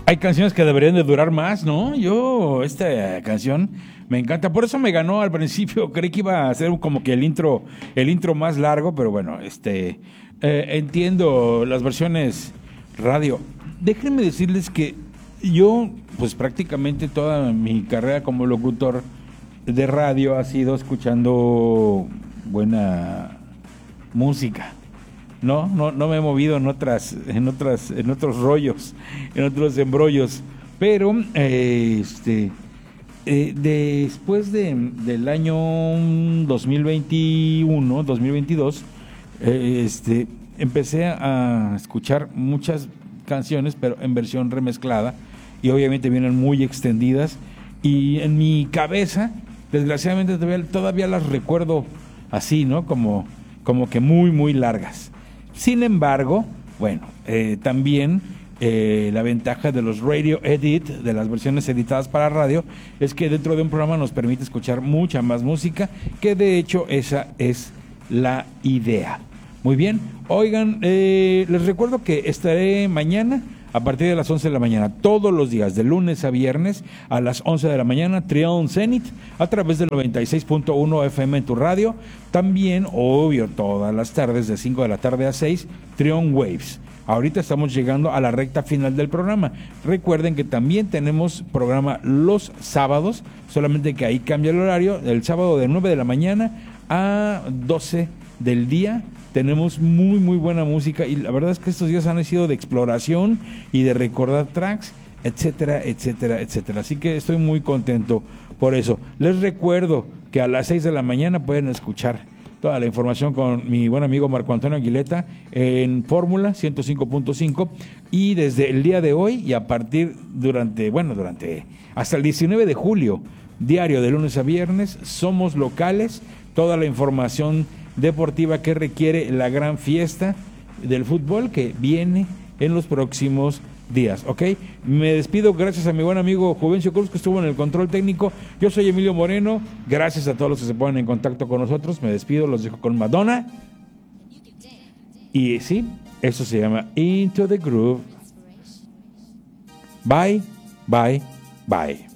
Hay canciones que deberían de durar más, ¿no? Esta canción me encanta. Por eso me ganó al principio. Creí que iba a ser como que el intro más largo, pero bueno, entiendo las versiones radio. Déjenme decirles que yo, pues prácticamente toda mi carrera como locutor de radio ha sido escuchando buena música. No me he movido en otros rollos, en otros embrollos. Pero, después del año 2021, 2022, empecé a escuchar muchas canciones, pero en versión remezclada, y obviamente vienen muy extendidas. Y en mi cabeza, desgraciadamente, todavía las recuerdo así, ¿no? Como que muy, muy largas. Sin embargo, bueno, también la ventaja de los Radio Edit, de las versiones editadas para radio, es que dentro de un programa nos permite escuchar mucha más música, que de hecho esa es la idea. Muy bien, oigan, les recuerdo que estaré mañana a partir de las 11 de la mañana, todos los días, de lunes a viernes, a las 11 de la mañana, Trión Zenit, a través del 96.1 FM en tu radio. También, obvio, todas las tardes, de 5 de la tarde a 6, Trión Waves. Ahorita estamos llegando a la recta final del programa. Recuerden que también tenemos programa los sábados, solamente que ahí cambia el horario, el sábado de 9 de la mañana a 12 del día. Tenemos muy, muy buena música y la verdad es que estos días han sido de exploración y de recordar tracks, etcétera, etcétera, etcétera. Así que estoy muy contento por eso. Les recuerdo que a las 6 de la mañana pueden escuchar toda la información con mi buen amigo Marco Antonio Aguileta en Fórmula 105.5, y desde el día de hoy y a partir durante hasta el 19 de julio, diario de lunes a viernes, somos locales, toda la información deportiva que requiere la gran fiesta del fútbol que viene en los próximos días, ¿ok? Me despido, gracias a mi buen amigo Juvencio Cruz, que estuvo en el control técnico. Yo soy Emilio Moreno, gracias a todos los que se ponen en contacto con nosotros. Me despido, los dejo con Madonna. Y sí, eso se llama Into the Groove. Bye, bye, bye.